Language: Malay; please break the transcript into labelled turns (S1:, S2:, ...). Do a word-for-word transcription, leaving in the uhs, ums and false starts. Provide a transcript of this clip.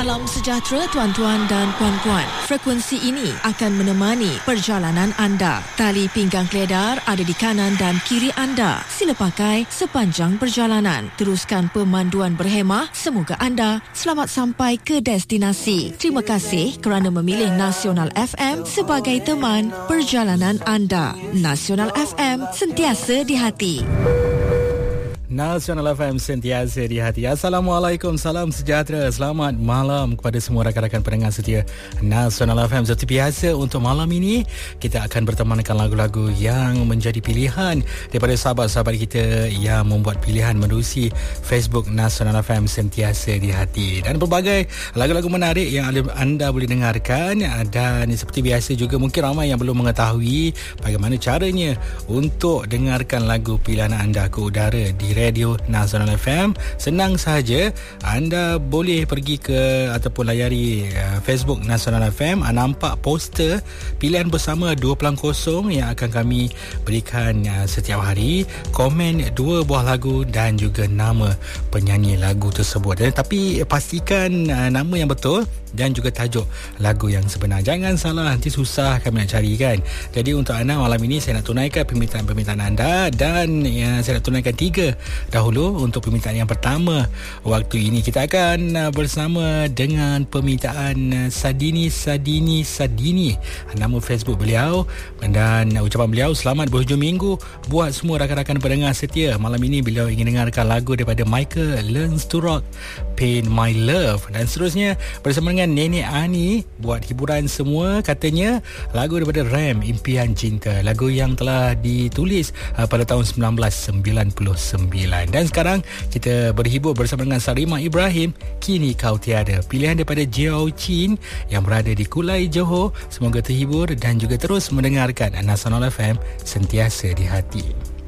S1: Salam sejahtera tuan-tuan dan puan-puan. Frekuensi ini akan menemani perjalanan anda. Tali pinggang keledar ada di kanan dan kiri anda. Sila pakai sepanjang perjalanan. Teruskan pemanduan berhemah. Semoga anda selamat sampai ke destinasi. Terima kasih kerana memilih Nasional F M sebagai teman perjalanan anda. Nasional F M, sentiasa di hati.
S2: Nasional F M, sentiasa di hati. Assalamualaikum, salam sejahtera, selamat malam kepada semua rakan-rakan pendengar setia Nasional F M. Seperti biasa, untuk malam ini kita akan bertemankan lagu-lagu yang menjadi pilihan daripada sahabat-sahabat kita yang membuat pilihan menerusi Facebook Nasional F M, sentiasa di hati. Dan pelbagai lagu-lagu menarik yang anda boleh dengarkan. Dan seperti biasa juga, mungkin ramai yang belum mengetahui bagaimana caranya untuk dengarkan lagu pilihan anda ke udara di Radio Nasional F M. Senang sahaja, anda boleh pergi ke ataupun layari uh, Facebook Nasional F M. Anda nampak poster pilihan bersama dua pelang kosong yang akan kami berikan uh, setiap hari. Komen dua buah lagu dan juga nama penyanyi lagu tersebut. Dan, tapi pastikan uh, nama yang betul dan juga tajuk lagu yang sebenar. Jangan salah, nanti susah kami nak cari kan. Jadi untuk anda malam ini saya nak tunaikan permintaan-permintaan anda. Dan ya, saya nak tunaikan tiga dahulu. Untuk permintaan yang pertama, waktu ini kita akan bersama dengan permintaan Sadini Sadini Sadini, nama Facebook beliau. Dan ucapan beliau, selamat berhujung minggu buat semua rakan-rakan pendengar setia. Malam ini beliau ingin dengarkan lagu daripada Michael Learns to Rock, Pain My Love. Dan seterusnya bersama dengan Nenek Ani buat hiburan semua. Katanya lagu daripada Ram, Impian Cinta, lagu yang telah ditulis uh, pada tahun sembilan belas sembilan puluh sembilan. Dan sekarang kita berhibur bersama dengan Sarimah Ibrahim, Kini Kau Tiada, pilihan daripada Jiao Chin yang berada di Kulai Johor. Semoga terhibur dan juga terus mendengarkan Nasional F M, sentiasa di hati.